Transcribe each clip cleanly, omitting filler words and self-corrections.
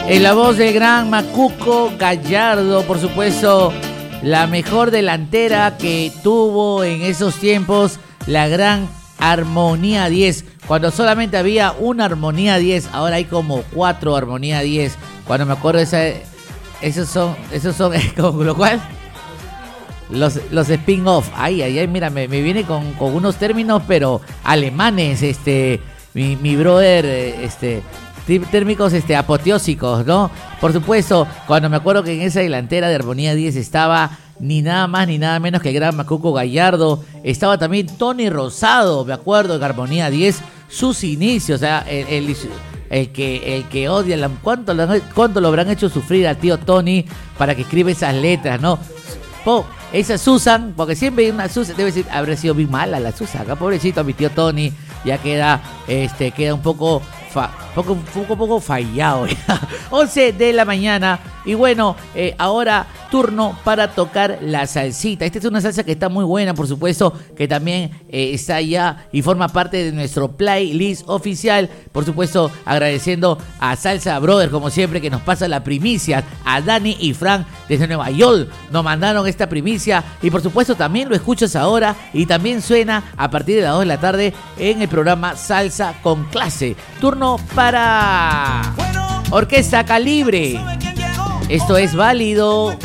En la voz del gran Macuco Gallardo, por supuesto, la mejor delantera que tuvo en esos tiempos, la gran Armonía 10. Cuando solamente había una Armonía 10, ahora hay como 4 Armonía 10. Cuando me acuerdo esos son con lo cual los spin-off. Ay, mira, me viene con unos términos pero alemanes, mi brother, térmicos apoteósicos, ¿no? Por supuesto, cuando me acuerdo que en esa delantera de Armonía 10 estaba ni nada más ni nada menos que el gran Macuco Gallardo, estaba también Tony Rosado, me acuerdo, en Armonía 10, sus inicios, o sea, el que odia, ¿cuánto lo habrán hecho sufrir al tío Tony para que escriba esas letras, ¿no? Esa Susan, porque siempre hay una Susan, debe ser, habrá sido muy mala la Susan, acá pobrecito mi tío Tony, ya queda un poco fallado. 11 de la mañana. Y bueno, ahora turno para tocar la salsita. Esta es una salsa que está muy buena, por supuesto, que también está ya y forma parte de nuestro playlist oficial. Por supuesto, agradeciendo a Salsa Brother, como siempre, que nos pasa la primicia. A Dani y Frank desde Nueva York nos mandaron esta primicia. Y por supuesto, también lo escuchas ahora y también suena a partir de las 2 de la tarde en el programa Salsa con Clase. Turno para Orquesta Calibre. Esto es válido.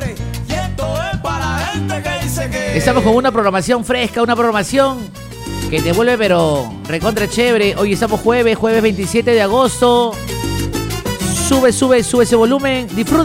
Estamos con una programación fresca, una programación que te vuelve pero recontra chévere. Hoy estamos jueves 27 de agosto. Sube ese volumen, disfruta.